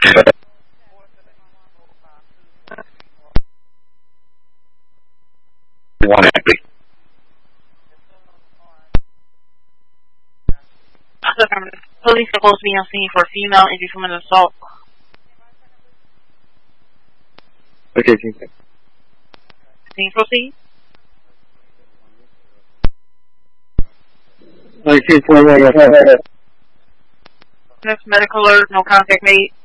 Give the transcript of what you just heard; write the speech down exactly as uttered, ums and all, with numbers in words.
One entry. Police supposed to be on scene for a female injury from an assault. Okay, can you Can you proceed? nineteen point one. Next medical alert, no contact made.